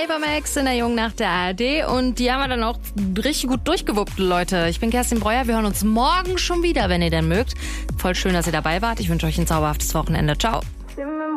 Cybermax in der Jungen Nacht der ARD und die haben wir dann auch richtig gut durchgewuppt, Leute. Ich bin Kerstin Breuer, wir hören uns morgen schon wieder, wenn ihr denn mögt. Voll schön, dass ihr dabei wart. Ich wünsche euch ein zauberhaftes Wochenende. Ciao.